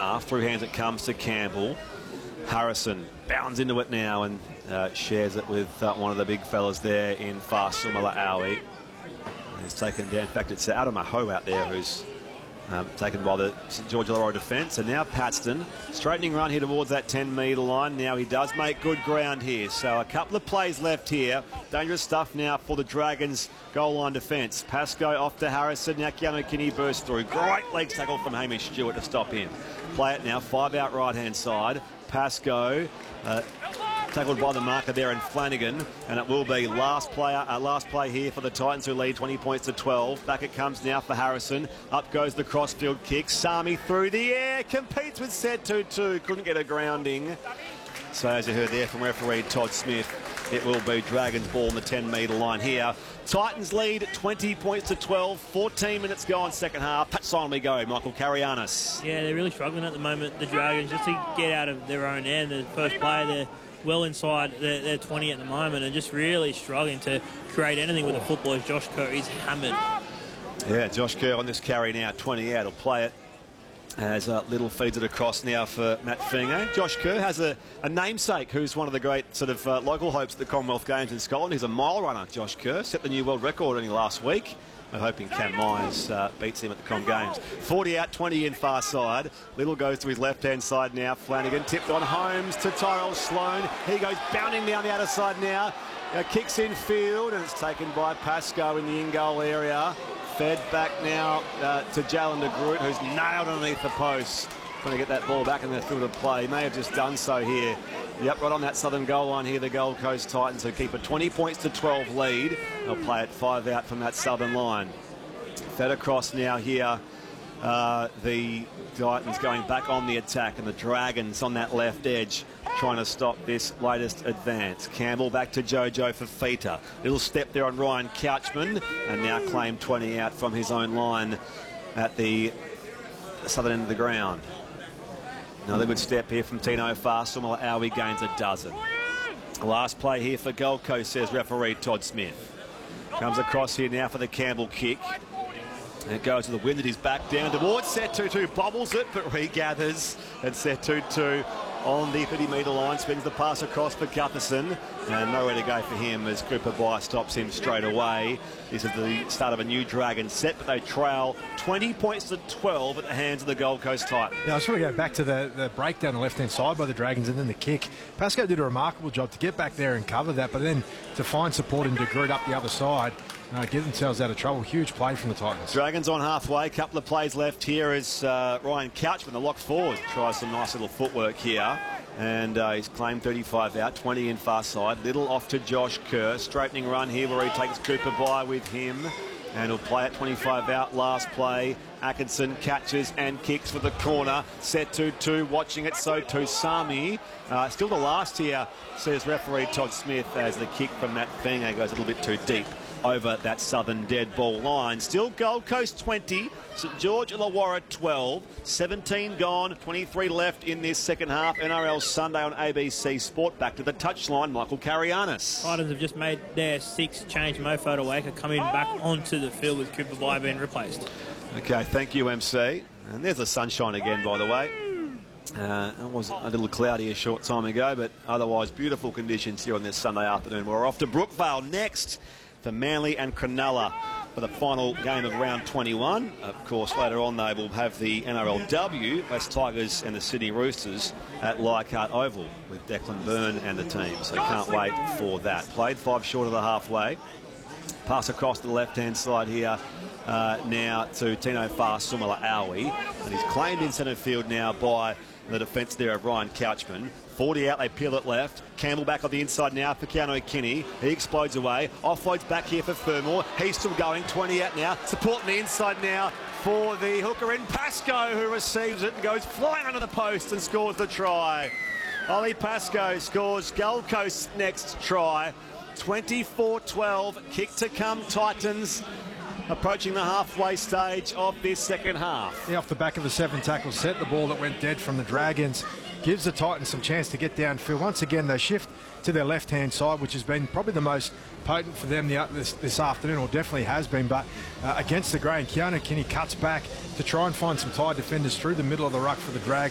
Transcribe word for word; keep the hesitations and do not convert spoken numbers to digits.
half. Through hands it comes to Campbell. Harrison bounds into it now and uh, shares it with uh, one of the big fellas there in Fasumala Aui. He's taken down. In fact, it's Adamaho out there who's um, taken by the St George Illawarra defence. And now Paxton, straightening run here towards that ten metre line. Now he does make good ground here. So a couple of plays left here. Dangerous stuff now for the Dragons goal line defence. Pascoe off to Harrison. Now Keanu Kinney bursts through. Great leg tackle from Hamish Stewart to stop him. Play it now. Five out right hand side. Pascoe uh, tackled by the marker there in Flanagan, and it will be last player, uh, last play here for the Titans, who lead twenty points to twelve. Back it comes now for Harrison. Up goes the crossfield kick. Sami through the air, competes with set two two, couldn't get a grounding. So as you heard there from referee Todd Smith, it will be Dragons ball in the ten metre line here. Titans lead twenty points to twelve, fourteen minutes gone second half. Touchline we go, Michael Karianis. Yeah, they're really struggling at the moment, the Dragons, just to get out of their own end. The first play, they're well inside their, their twenty at the moment and just really struggling to create anything with the football as Josh Kerr is hammered. Yeah, Josh Kerr on this carry now, twenty out. He'll play it as uh, Little feeds it across now for Matt Fingo. Josh Kerr has a, a namesake who's one of the great sort of uh, local hopes at the Commonwealth Games in Scotland. He's a mile runner, Josh Kerr. Set the new world record only last week. I'm hoping Cam Myers uh, beats him at the Com Games. forty out, twenty in far side. Little goes to his left-hand side now. Flanagan tipped on Holmes to Tyrell Sloan. He goes bounding down the outer side now. Uh, kicks in field and it's taken by Pascoe in the in-goal area. Fed back now uh, to Jalen de Groot, who's nailed underneath the post. Trying to get that ball back in the field of play. He may have just done so here. Yep, right on that southern goal line here, the Gold Coast Titans, who keep a twenty points to twelve lead. They'll play it five out from that southern line. Fed across now here. Uh, the Titans going back on the attack, and the Dragons on that left edge trying to stop this latest advance. Campbell back to Jojo for Feta. Little step there on Ryan Couchman, and now claimed twenty out from his own line at the southern end of the ground. Another good step here from Tino Fasumala Aui gains a dozen. Last play here for Gold Coast, says referee Todd Smith. Comes across here now for the Campbell kick. And it goes to the wind at his back down towards set two two, bobbles it but regathers, and set two two on the thirty metre line, spins the pass across for Gutherson, and nowhere to go for him as Cooper Bye stops him straight away. This is the start of a new Dragon set, but they trail twenty points to twelve at the hands of the Gold Coast Titans. Yeah, I just want to go back to the, the break down the left-hand side by the Dragons and then the kick. Pascoe did a remarkable job to get back there and cover that, but then to find support and de Groot up the other side, Uh, get themselves out of trouble. Huge play from the Titans. Dragons on halfway. Couple of plays left here as uh, Ryan Couchman, the lock forward, tries some nice little footwork here. And uh, he's claimed thirty-five out, twenty in far side. Little off to Josh Kerr. Straightening run here where he takes Cooper Bye with him. And he'll play at twenty-five out. Last play. Atkinson catches and kicks for the corner. Set two two. Watching it, so too Sami. Uh, still the last here, says referee Todd Smith, as the kick from Matt Fingo goes a little bit too deep over that southern dead ball line. Still Gold Coast twenty, St George Illawarra twelve, seventeen gone, twenty-three left in this second half. N R L Sunday on A B C Sport. Back to the touchline, Michael Karianis. Titans have just made their sixth change. Mo Fotuaika coming back onto the field with Cooper Bye being replaced. Okay, thank you, M C. And there's the sunshine again, by the way. Uh, it was a little cloudy a short time ago, but otherwise beautiful conditions here on this Sunday afternoon. We're off to Brookvale next for Manly and Cronulla for the final game of round twenty-one. Of course, later on they will have the N R L W, West Tigers and the Sydney Roosters at Leichhardt Oval with Declan Byrne and the team. So can't wait for that. Played five short of the halfway. Pass across to the left-hand side here uh, now to Tino Fasumala Aui. And he's claimed in centre field now by the defence there of Ryan Couchman. forty out, they peel it left. Campbell back on the inside now for Keanu Kinney. He explodes away. Offloads back here for Fermor. He's still going. twenty out now. Supporting the inside now for the hooker in Pascoe, who receives it and goes flying under the post and scores the try. Ollie Pascoe scores Gold Coast's next try. twenty-four twelve. Kick to come, Titans. Approaching the halfway stage of this second half. Yeah, off the back of the seven tackle set, the ball that went dead from the Dragons gives the Titans some chance to get downfield. Once again, they shift to their left-hand side, which has been probably the most potent for them the, this, this afternoon, or definitely has been, but uh, against the grain, Keanu Kinney cuts back to try and find some tight defenders through the middle of the ruck for the Dragons.